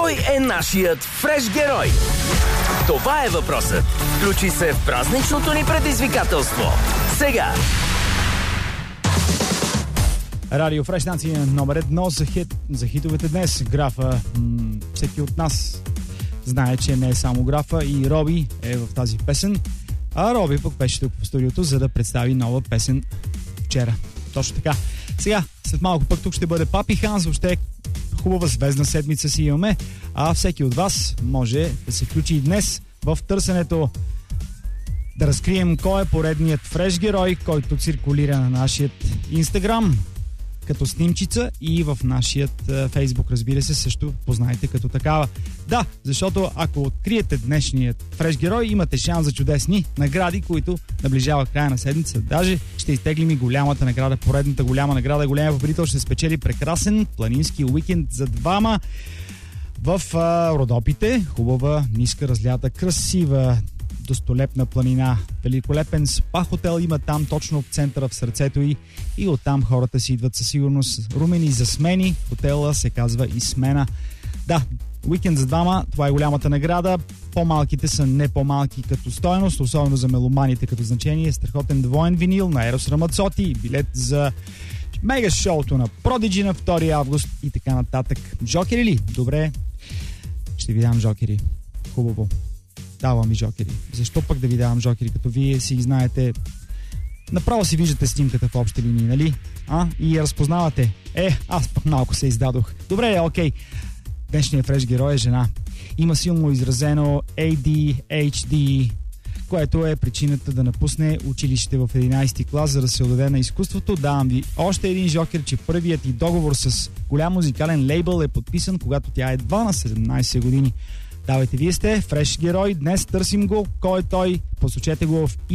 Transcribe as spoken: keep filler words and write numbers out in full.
Кой е нашият фреш герой? Това е въпросът. Включи се в празничното ни предизвикателство. Сега! Радио Фреш станция номер едно за, хит, за хитовете днес. Графа, м- всеки от нас знае, че не е само Графа, и Роби е в тази песен. А Роби пък беше тук в студиото, за да представи нова песен вчера. Точно така. Сега, след малко пък тук ще бъде Папи Ханс. Въобще хубава звездна седмица си имаме. А всеки от вас може да се включи и днес в търсенето да разкрием кой е поредният фреш герой, който циркулира на нашия Инстаграм като снимчица и в нашия Фейсбук, разбира се, също познайте като такава. Да, защото ако откриете днешният фреш герой, имате шанс за чудесни награди, които наближава края на седмица. Даже ще изтеглим и голямата награда, поредната голяма награда. Големия победител ще спечели прекрасен планински уикенд за двама в а, Родопите. Хубава, ниска, разлята, красива, достолепна планина. Великолепен спа хотел има там, точно в центъра, в сърцето й, и оттам хората си идват със сигурност румени за смени. Хотела се казва и Смена. Да, уикенд за двама, това е голямата награда. По-малките са не по-малки като стойност, особено за меломаните като значение. Страхотен двоен винил на Ерос Рамацоти, билет за мега шоуто на Продиджи на втори август и така нататък. Жокери ли? Добре, ще ви дам жокери. Хубаво. Давам ви жокери. Защо пък да ви давам жокери, като вие си знаете, направо си виждате снимката в общи линии, нали? А? И я разпознавате. Е, аз пък малко се издадох. Добре, окей. Днешният фреш герой е жена. Има силно изразено Ей Ди Ейч Ди, което е причината да напусне училище в единайсети клас, за да се отдаде на изкуството. Давам ви още един жокер, че първият и договор с голям музикален лейбъл е подписан, когато тя е едва на седемнайсет години. Давайте, вие сте фреш герой. Днес търсим го. Кой е той? Посочете го в